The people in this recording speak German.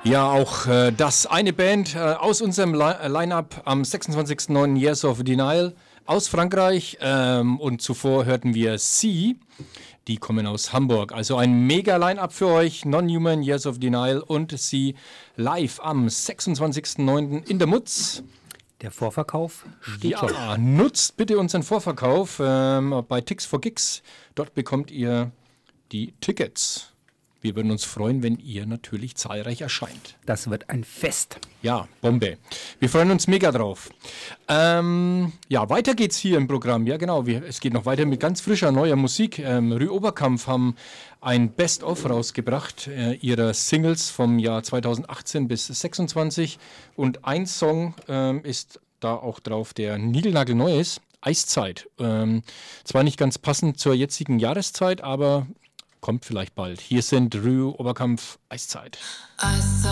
Ja, auch das eine Band aus unserem Line-Up am 26.09. Years of Denial aus Frankreich und zuvor hörten wir Sie, die kommen aus Hamburg. Also ein mega Line-Up für euch, Non-Human, Years of Denial und Sie live am 26.09. in der Mutz. Der Vorverkauf steht schon. Ja, nutzt bitte unseren Vorverkauf bei Tix for Gigs. Dort bekommt ihr die Tickets. Wir würden uns freuen, wenn ihr natürlich zahlreich erscheint. Das wird ein Fest. Ja, Bombe. Wir freuen uns mega drauf. Ja, weiter geht's hier im Programm. Ja, genau. Es geht noch weiter mit ganz frischer neuer Musik. Rue Oberkampf haben ein Best-of rausgebracht ihrer Singles vom Jahr 2018 bis 2026. Und ein Song ist da auch drauf, der niegelnagelneu ist. Eiszeit. Zwar nicht ganz passend zur jetzigen Jahreszeit, aber kommt vielleicht bald. Hier sind Rue Oberkampf, Eiszeit. Eiszeit.